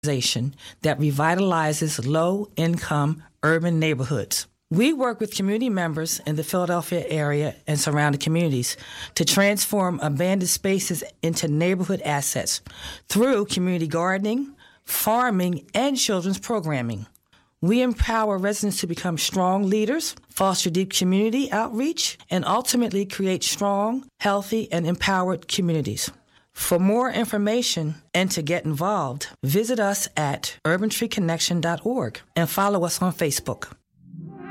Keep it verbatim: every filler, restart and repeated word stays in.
that revitalizes low-income urban neighborhoods. We work with community members in the Philadelphia area and surrounding communities to transform abandoned spaces into neighborhood assets through community gardening, farming, and children's programming. We empower residents to become strong leaders, foster deep community outreach, and ultimately create strong, healthy, and empowered communities. For more information and to get involved, visit us at urban tree connection dot org and follow us on Facebook.